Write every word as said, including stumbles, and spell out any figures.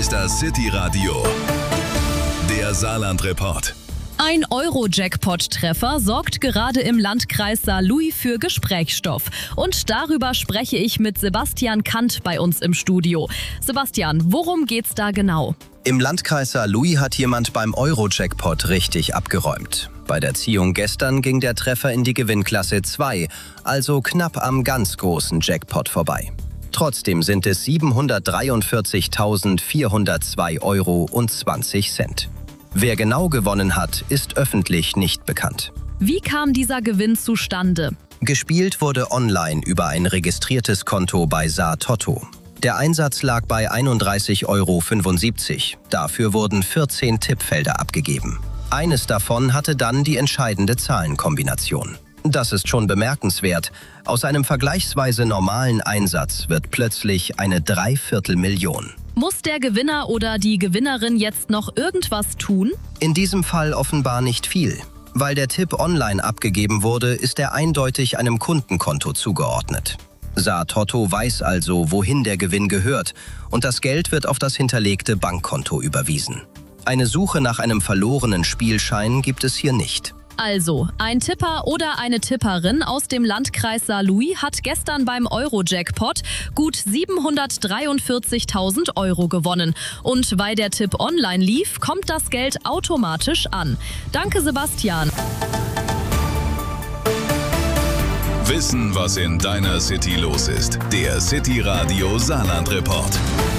ist das City-Radio, der Saarland-Report. Ein Euro-Jackpot-Treffer sorgt gerade im Landkreis Saarlouis für Gesprächsstoff. Und darüber spreche ich mit Sebastian Kant bei uns im Studio. Sebastian, worum geht's da genau? Im Landkreis Saarlouis hat jemand beim Euro-Jackpot richtig abgeräumt. Bei der Ziehung gestern ging der Treffer in die Gewinnklasse zwei, also knapp am ganz großen Jackpot vorbei. Trotzdem sind es siebenhundertdreiundvierzigtausendvierhundertzwei Euro und zwanzig Cent. Wer genau gewonnen hat, ist öffentlich nicht bekannt. Wie kam dieser Gewinn zustande? Gespielt wurde online über ein registriertes Konto bei Saar Toto. Der Einsatz lag bei einunddreißig Euro fünfundsiebzig. Dafür wurden vierzehn Tippfelder abgegeben. Eines davon hatte dann die entscheidende Zahlenkombination. Das ist schon bemerkenswert. Aus einem vergleichsweise normalen Einsatz wird plötzlich eine Dreiviertelmillion. Muss der Gewinner oder die Gewinnerin jetzt noch irgendwas tun? In diesem Fall offenbar nicht viel. Weil der Tipp online abgegeben wurde, ist er eindeutig einem Kundenkonto zugeordnet. Saar Toto weiß also, wohin der Gewinn gehört, und das Geld wird auf das hinterlegte Bankkonto überwiesen. Eine Suche nach einem verlorenen Spielschein gibt es hier nicht. Also, ein Tipper oder eine Tipperin aus dem Landkreis Saarlouis hat gestern beim Euro-Jackpot gut siebenhundertdreiundvierzigtausend Euro gewonnen. Und weil der Tipp online lief, kommt das Geld automatisch an. Danke, Sebastian. Wissen, was in deiner City los ist. Der City-Radio Saarland-Report.